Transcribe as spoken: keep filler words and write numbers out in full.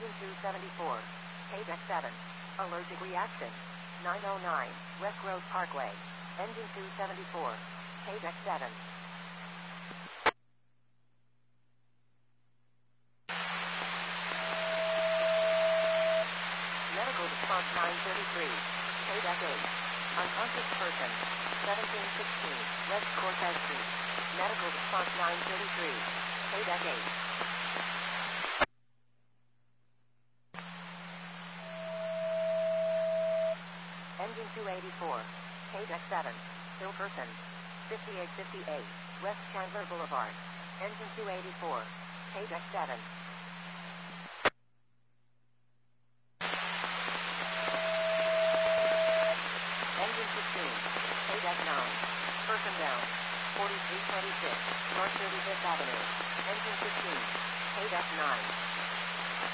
Engine two seventy-four. Paydeck seven. Allergic reaction. nine oh nine. West Road Parkway. Engine two seventy-four. Paydeck seven. Medical response nine thirty-three. Paydeck eight. Unconscious person. seventeen sixteen. West Cortez Street. Medical response nine thirty-three. Paydeck eight. Engine two eighty-four. Paydeck seven. Ill person. fifty-eight fifty-eight. West Chandler Boulevard. Engine two eighty-four. Paydeck seven. Engine fifteen. Paydeck nine. Person down. forty-three twenty-six. North thirty-fifth Avenue. Engine fifteen. Paydeck nine.